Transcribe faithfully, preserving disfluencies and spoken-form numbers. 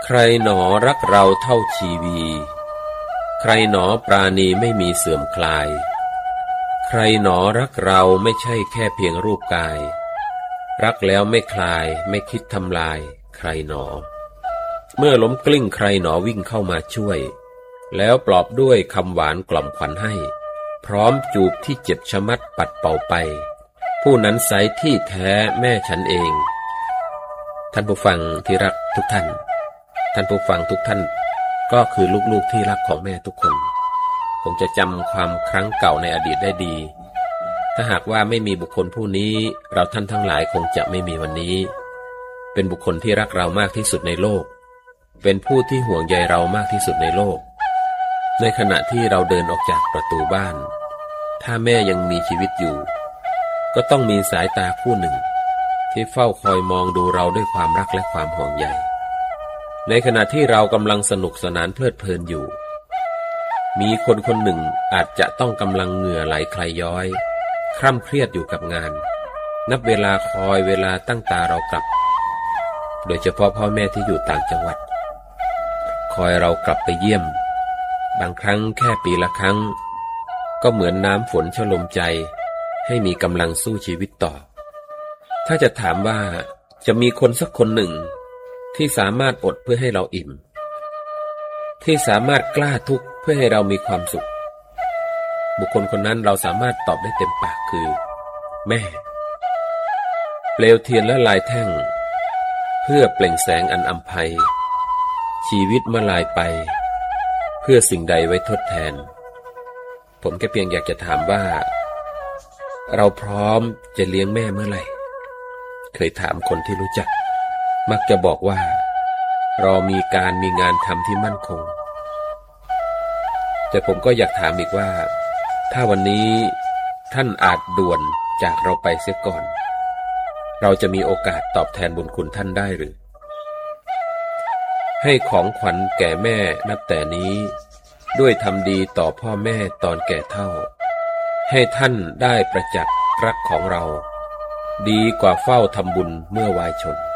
ใครหนอรักเราเท่าชีวีใครหนอปราณีไม่มีเสื่อมคลายใครหนอรักเราไม่ใช่แค่เพียงรูปกายรักแล้วไม่คลายไม่คิดทำลายใครหนอเมื่อล้มกลิ้งใครหนอวิ่งเข้ามาช่วยแล้วปลอบด้วยคำหวานกล่อมขวัญให้พร้อมจูบที่เจ็บชะมัดปัดเป่าไปผู้นั้นไซร้ที่แท้แม่ฉันเองท่านผู้ฟังที่รักทุกท่านท่านผู้ฟังทุกท่านก็คือลูกๆที่รักของแม่ทุกคนคงจะจำความครั้งเก่าในอดีตได้ดีถ้าหากว่าไม่มีบุคคลผู้นี้เราท่านทั้งหลายคงจะไม่มีวันนี้เป็นบุคคลที่รักเรามากที่สุดในโลกเป็นผู้ที่ห่วงใยเรามากที่สุดในโลกในขณะที่เราเดินออกจากประตูบ้านถ้าแม่ยังมีชีวิตอยู่ก็ต้องมีสายตาคู่หนึ่งที่เฝ้าคอยมองดูเราด้วยความรักและความห่วงใยในขณะที่เรากำลังสนุกสนานเพลิดเพลินอยู่มีคนคนหนึ่งอาจจะต้องกำลังเหงื่อไหลคลายย้อยคร่ำเครียดอยู่กับงานนับเวลาคอยเวลาตั้งตาเรากลับโดยเฉพาะพ่อแม่ที่อยู่ต่างจังหวัดคอยเรากลับไปเยี่ยมบางครั้งแค่ปีละครั้งก็เหมือนน้ำฝนชโลมใจให้มีกำลังสู้ชีวิตต่อถ้าจะถามว่าจะมีคนสักคนหนึ่งที่สามารถอดเพื่อให้เราอิ่มที่สามารถกล้าทุกข์เพื่อให้เรามีความสุขบุคคลคนนั้นเราสามารถตอบได้เต็มปากคือแม่เปลวเทียนและลายแท่งเพื่อเปล่งแสงอันอำไพชีวิตเมื่อลายไปเพื่อสิ่งใดไว้ทดแทนผมแค่เพียงอยากจะถามว่าเราพร้อมจะเลี้ยงแม่เมื่อไหร่เคยถามคนที่รู้จักมักจะบอกว่าเรามีการมีงานทำที่มั่นคงแต่ผมก็อยากถามอีกว่าถ้าวันนี้ท่านอาจด่วนจากเราไปเสียก่อนเราจะมีโอกาสตอบแทนบุญคุณท่านได้หรือให้ของขวัญแก่แม่นับแต่นี้ด้วยทำดีต่อพ่อแม่ตอนแก่เฒ่าให้ท่านได้ประจักษ์รักของเราดีกว่าเฝ้าทำบุญเมื่อวายชน